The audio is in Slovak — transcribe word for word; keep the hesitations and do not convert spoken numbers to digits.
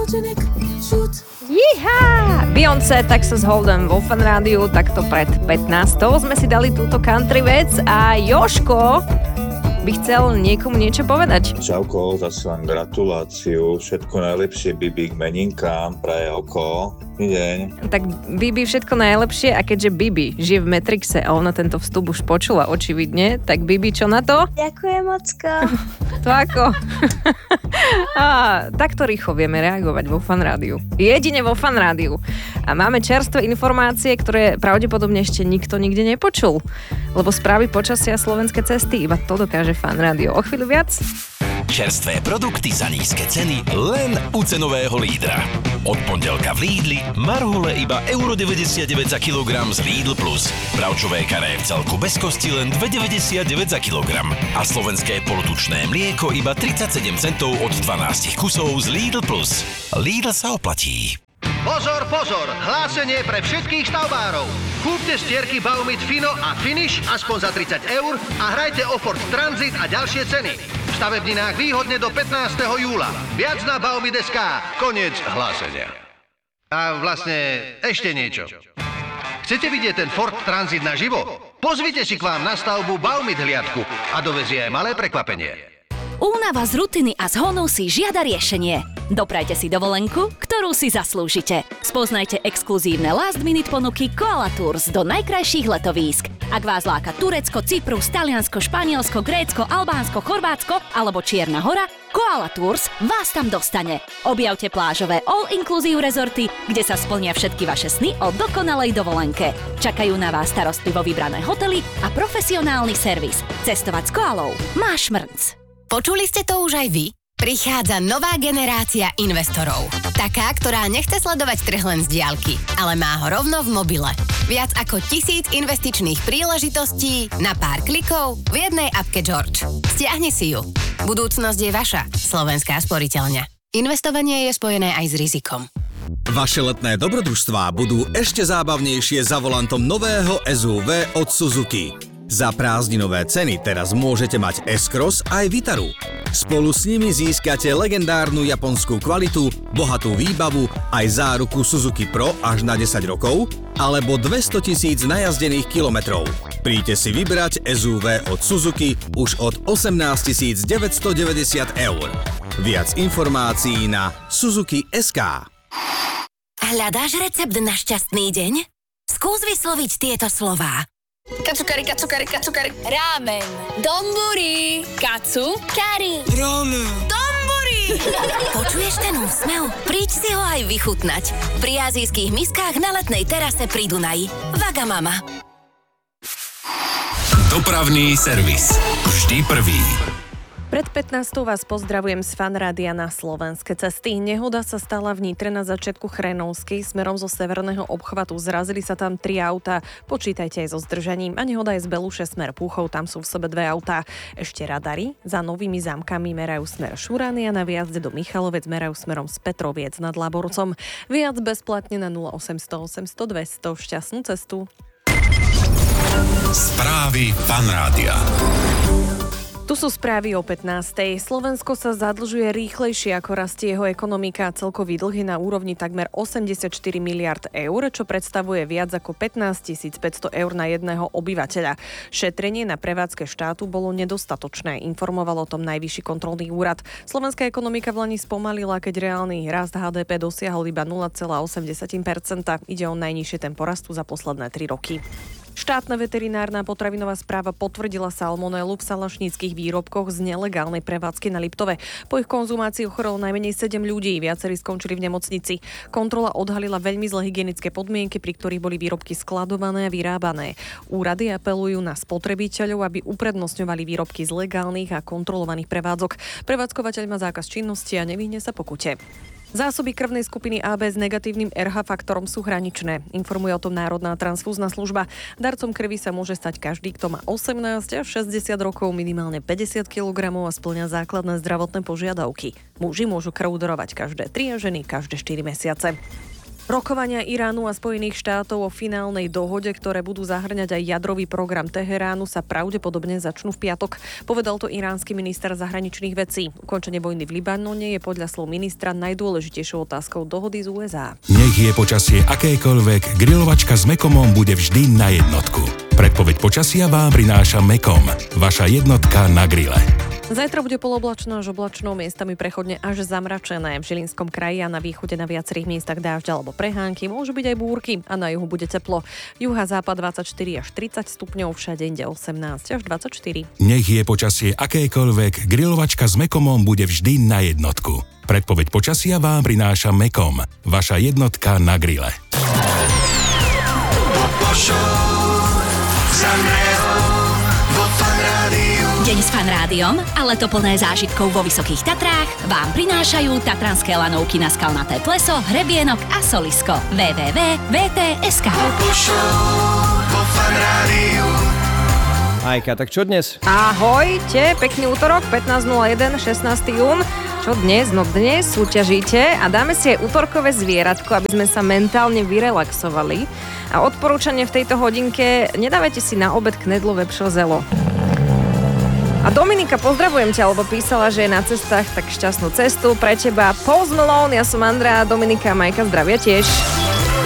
Jíha! Beyoncé, Texas Hold'em vo Fan Rádiu, takto pred pätnástou sme si dali túto country vec a Jožko by chcel niekomu niečo povedať. Čauko, zasielam gratuláciu, všetko najlepšie Bibi k meninkám, praje oko. Deň. Tak Bibi všetko najlepšie a keďže Bibi žije v Matrixe a ona tento vstup už počula očividne, tak Bibi, čo na to? Ďakujem, ocko. To ako? A, takto rýchlo vieme reagovať vo Fan Rádiu. Jedine vo Fan Rádiu. A máme čerstvé informácie, ktoré pravdepodobne ešte nikto nikde nepočul. Lebo správy počasia slovenské cesty, iba to dokáže Fan Rádio. O chvíľu viac. Čerstvé produkty za nízke ceny len u cenového lídra. Od pondelka v Lidli marhule iba euro deväťdesiatdeväť za kilogram z Lidl Plus. Bravčové karé v celku bez kosti len dva deväťdesiatdeväť za kilogram. A slovenské polotučné mlieko iba tridsaťsedem centov od dvanásť kusov z Lidl Plus. Lidl sa oplatí. Pozor, pozor! Hlásenie pre všetkých stavbárov. Kúpte stierky Baumit Fino a Finish aspoň za tridsať eur a hrajte o Ford Transit a ďalšie ceny. V stavebninách výhodne do pätnásteho júla. Viac na Baumit bodka es ká. Koniec hlásenia. A vlastne ešte niečo. Chcete vidieť ten Ford Transit naživo? Pozvite si k vám na stavbu Baumit hliadku a dovezie aj malé prekvapenie. Únava z rutiny a z honu si žiada riešenie. Doprajte si dovolenku, ktorú si zaslúžite. Spoznajte exkluzívne last minute ponuky Koala Tours do najkrajších letovísk. Ak vás láka Turecko, Cyprus, Taliansko, Španielsko, Grécko, Albánsko, Chorvátsko alebo Čierna hora, Koala Tours vás tam dostane. Objavte plážové all-inclusive rezorty, kde sa splnia všetky vaše sny o dokonalej dovolenke. Čakajú na vás starostlivo vybrané hotely a profesionálny servis. Cestovať s Koalou máš šmrnc. Počuli ste to už aj vy? Prichádza nová generácia investorov. Taká, ktorá nechce sledovať trh len z diaľky, ale má ho rovno v mobile. Viac ako tisíc investičných príležitostí na pár klikov v jednej appke George. Stiahni si ju. Budúcnosť je vaša. Slovenská sporiteľňa. Investovanie je spojené aj s rizikom. Vaše letné dobrodružstvá budú ešte zábavnejšie za volantom nového es ú vé od Suzuki. Za prázdninové ceny teraz môžete mať S-Cross aj Vitaru. Spolu s nimi získate legendárnu japonskú kvalitu, bohatú výbavu, aj záruku Suzuki Pro až na desať rokov, alebo dvestotisíc najazdených kilometrov. Príďte si vybrať es ú vé od Suzuki už od osemnásťtisíc deväťstodeväťdesiat eur. Viac informácií na suzuki bodka es ká. Hľadáš recept na šťastný deň? Skús vysloviť tieto slová. Kacukari, kacukari, kacukari. Rámen. Donburi. Kacu. Kari. Rámen. Donburi. Počuješ ten úsmev? Príď si ho aj vychutnať. Pri azijských miskách na letnej terase pri Dunaji. Wagamama. Dopravný servis. Vždy prvý. Pred pätnástou vás pozdravujem z Fan Rádia na slovenské cesty. Nehoda sa stala v Nitre na začiatku Chrenovskej smerom zo severného obchvatu. Zrazili sa tam tri autá. Počítajte aj so zdržaním. A nehoda je z Beluše smer Púchov, tam sú v sebe dve autá. Ešte radary za Novými Zámkami merajú smer Šurany a na výjazde do Michalovec merajú smerom z Petroviec nad Laborcom. Viac bezplatne na nula osemsto osemsto dvesto. Šťastnú cestu. Správy Fan Rádia. Tu sú správy o pätnástej. Slovensko sa zadlžuje rýchlejšie, ako rastie jeho ekonomika. Celkový dlh je na úrovni takmer osemdesiatštyri miliárd eur, čo predstavuje viac ako pätnásťtisícpäťsto eur na jedného obyvateľa. Šetrenie na prevádzke štátu bolo nedostatočné, informoval o tom Najvyšší kontrolný úrad. Slovenská ekonomika v lani spomalila, keď reálny rast há dé pé dosiahol iba nula celá osem percenta. Ide o najnižšie tempo rastu za posledné tri roky. Štátna veterinárna potravinová správa potvrdila salmonelu v salašníckych výrobkoch z nelegálnej prevádzky na Liptove. Po ich konzumácii ochorelo najmenej sedem ľudí, viacerí skončili v nemocnici. Kontrola odhalila veľmi zlé hygienické podmienky, pri ktorých boli výrobky skladované a vyrábané. Úrady apelujú na spotrebiteľov, aby uprednostňovali výrobky z legálnych a kontrolovaných prevádzok. Prevádzkovateľ má zákaz činnosti a nevyhne sa pokute. Zásoby krvnej skupiny á bé s negatívnym er há faktorom sú hraničné. Informuje o tom Národná transfúzna služba. Darcom krvi sa môže stať každý, kto má osemnásť až šesťdesiat rokov, minimálne päťdesiat kilogramov a spĺňa základné zdravotné požiadavky. Muži môžu krv darovať každé tri a ženy každé štyri mesiace. Rokovania Iránu a Spojených štátov o finálnej dohode, ktoré budú zahŕňať aj jadrový program Teheránu, sa pravdepodobne začnú v piatok. Povedal to iránsky minister zahraničných vecí. Ukončenie vojny v Libanone je podľa slov ministra najdôležitejšou otázkou dohody z ú es á. Nech je počasie akékoľvek, grilovačka s Mekomom bude vždy na jednotku. Predpoveď počasia vám prináša Mekom, vaša jednotka na grille. Zajtra bude poloblačno až oblačno, miestami prechodne až zamračené. V Žilinskom kraji a na východe na viacerých miestach dážď alebo prehánky, môžu byť aj búrky a na juhu bude teplo. Juh a západ dvadsaťštyri až tridsať stupňov, všade inde osemnásť až dvadsaťštyri. Nech je počasie akékoľvek, grilovačka s Mekomom bude vždy na jednotku. Predpoveď počasia vám prináša Mekom, vaša jednotka na grille. Deň s Fan Rádiom a leto plné zážitkov vo Vysokých Tatrách vám prinášajú tatranské lanovky na Skalnaté pleso, hrebienok a solisko. w w w bodka v t bodka es ká Ajka, tak čo dnes? Ahojte, pekný útorok, pätnásť nula jeden, šestnásteho júna. Čo dnes? No dnes súťažíte a dáme si aj útorkové zvieratko, aby sme sa mentálne vyrelaxovali. A odporúčanie v tejto hodinke, nedávajte si na obed knedlové pšozelo. A Dominika, pozdravujem ťa, lebo písala, že je na cestách, tak šťastnú cestu pre teba. Post Malone, ja som Andrea, Dominika a Majka zdravia tiež.